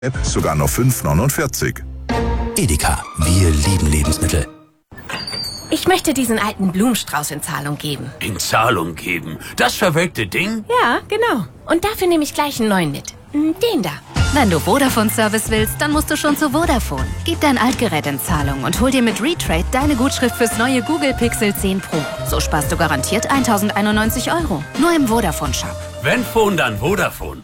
App sogar noch 5,49. Edeka, wir lieben Lebensmittel. Ich möchte diesen alten Blumenstrauß in Zahlung geben. In Zahlung geben? Das verwelkte Ding? Ja, genau. Und dafür nehme ich gleich einen neuen mit. Den da. Wenn du Vodafone-Service willst, dann musst du schon zu Vodafone. Gib dein Altgerät in Zahlung und hol dir mit Retrade deine Gutschrift fürs neue Google Pixel 10 Pro. So sparst du garantiert 1.091 €. Nur im Vodafone-Shop. Wenn Phone, dann Vodafone.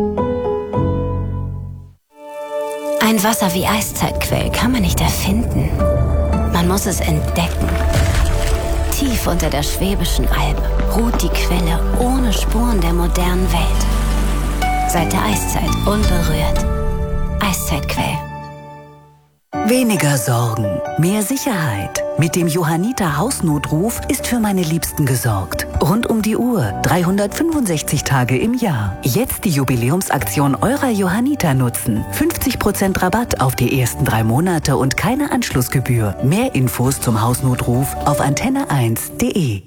Ein Wasser wie Eiszeitquell kann man nicht erfinden. Man muss es entdecken. Tief unter der Schwäbischen Alb ruht die Quelle ohne Spuren der modernen Welt. Seit der Eiszeit unberührt. Eiszeitquell. Weniger Sorgen, mehr Sicherheit. Mit dem Johanniter Hausnotruf ist für meine Liebsten gesorgt. Rund um die Uhr, 365 Tage im Jahr. Jetzt die Jubiläumsaktion eurer Johanniter nutzen. 50% Rabatt auf die ersten 3 Monate und keine Anschlussgebühr. Mehr Infos zum Hausnotruf auf antenne1.de.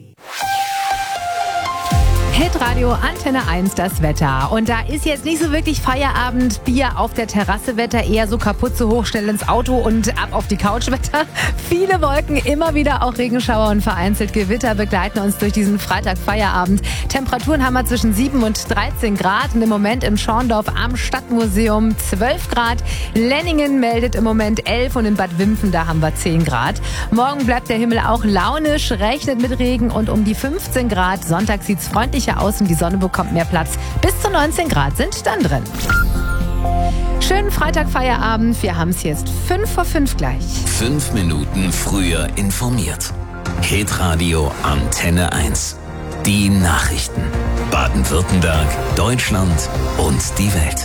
Hitradio Antenne 1, das Wetter. Und da ist jetzt nicht so wirklich Feierabend, Bier auf der Terrasse Wetter, eher so kaputt, so hoch, schnell ins Auto und ab auf die Couch Wetter. Viele Wolken, immer wieder auch Regenschauer und vereinzelt Gewitter begleiten uns durch diesen Freitag Feierabend. Temperaturen haben wir zwischen 7 und 13 Grad und im Moment in Schorndorf am Stadtmuseum 12 Grad. Lenningen meldet im Moment 11 und in Bad Wimpfen, da haben wir 10 Grad. Morgen bleibt der Himmel auch launisch, rechnet mit Regen und um die 15 Grad. Sonntag sieht's freundlicher aus und die Sonne bekommt mehr Platz. Bis zu 19 Grad sind dann drin. Schönen Freitag Feierabend. Wir haben es jetzt 5 vor 5 gleich. 5 Minuten früher informiert. Hitradio Antenne 1. Die Nachrichten. Baden-Württemberg, Deutschland und die Welt.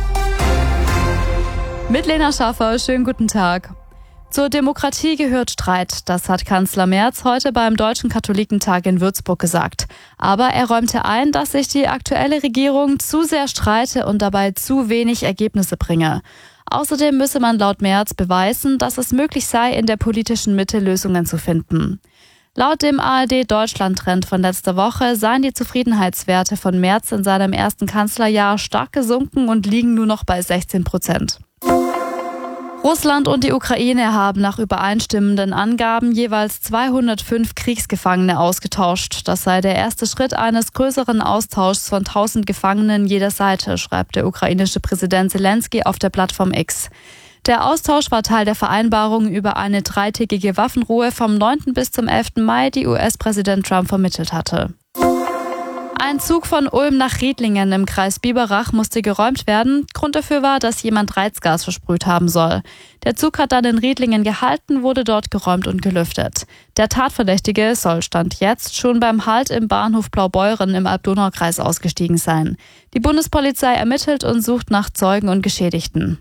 Mit Lena Schaffer, schönen guten Tag. Zur Demokratie gehört Streit, das hat Kanzler Merz heute beim Deutschen Katholikentag in Würzburg gesagt. Aber er räumte ein, dass sich die aktuelle Regierung zu sehr streite und dabei zu wenig Ergebnisse bringe. Außerdem müsse man laut Merz beweisen, dass es möglich sei, in der politischen Mitte Lösungen zu finden. Laut dem ARD-Deutschland-Trend von letzter Woche seien die Zufriedenheitswerte von Merz in seinem ersten Kanzlerjahr stark gesunken und liegen nur noch bei 16%. Russland und die Ukraine haben nach übereinstimmenden Angaben jeweils 205 Kriegsgefangene ausgetauscht. Das sei der erste Schritt eines größeren Austauschs von 1000 Gefangenen jeder Seite, schreibt der ukrainische Präsident Zelensky auf der Plattform X. Der Austausch war Teil der Vereinbarung über eine 3-tägige Waffenruhe vom 9. bis zum 11. Mai, die US-Präsident Trump vermittelt hatte. Ein Zug von Ulm nach Riedlingen im Kreis Biberach musste geräumt werden. Grund dafür war, dass jemand Reizgas versprüht haben soll. Der Zug hat dann in Riedlingen gehalten, wurde dort geräumt und gelüftet. Der Tatverdächtige soll Stand jetzt schon beim Halt im Bahnhof Blaubeuren im Alb-Donau-Kreis ausgestiegen sein. Die Bundespolizei ermittelt und sucht nach Zeugen und Geschädigten.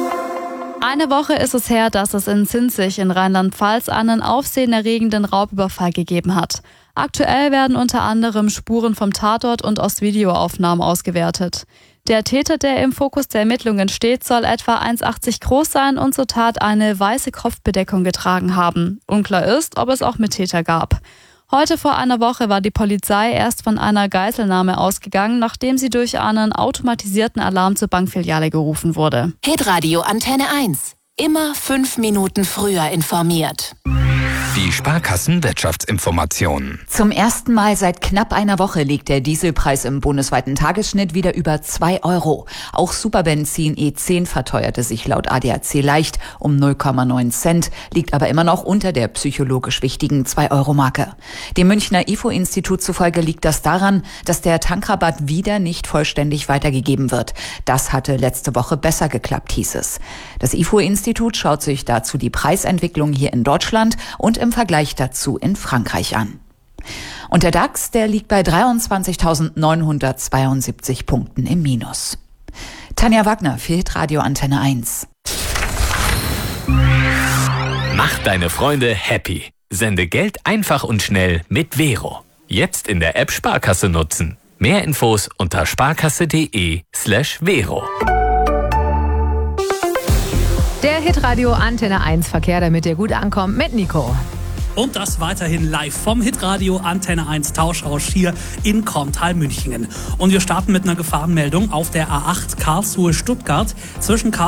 Eine Woche ist es her, dass es in Zinzig in Rheinland-Pfalz einen aufsehenerregenden Raubüberfall gegeben hat. Aktuell werden unter anderem Spuren vom Tatort und aus Videoaufnahmen ausgewertet. Der Täter, der im Fokus der Ermittlungen steht, soll etwa 1,80 groß sein und zur Tat eine weiße Kopfbedeckung getragen haben. Unklar ist, ob es auch Mittäter gab. Heute vor einer Woche war die Polizei erst von einer Geiselnahme ausgegangen, nachdem sie durch einen automatisierten Alarm zur Bankfiliale gerufen wurde. Hitradio Antenne 1. Immer 5 Minuten früher informiert. Die Sparkassen-Wirtschaftsinformationen. Zum ersten Mal seit knapp einer Woche liegt der Dieselpreis im bundesweiten Tagesschnitt wieder über 2 €. Auch Superbenzin E10 verteuerte sich laut ADAC leicht um 0,9 Cent, liegt aber immer noch unter der psychologisch wichtigen 2-Euro-Marke. Dem Münchner IFO-Institut zufolge liegt das daran, dass der Tankrabatt wieder nicht vollständig weitergegeben wird. Das hatte letzte Woche besser geklappt, hieß es. Das IFO-Institut schaut sich dazu die Preisentwicklung hier in Deutschland und im Vergleich dazu in Frankreich an. Und der DAX, der liegt bei 23.972 Punkten im Minus. Tanja Wagner für Hitradio Antenne 1. Mach deine Freunde happy. Sende Geld einfach und schnell mit Vero. Jetzt in der App Sparkasse nutzen. Mehr Infos unter sparkasse.de/Vero. Der Hitradio Antenne 1 Verkehr, damit ihr gut ankommt mit Nico. Und das weiterhin live vom Hitradio Antenne 1 Tauschrausch hier in Korntal-Münchingen. Und wir starten mit einer Gefahrenmeldung auf der A8 Karlsruhe-Stuttgart zwischen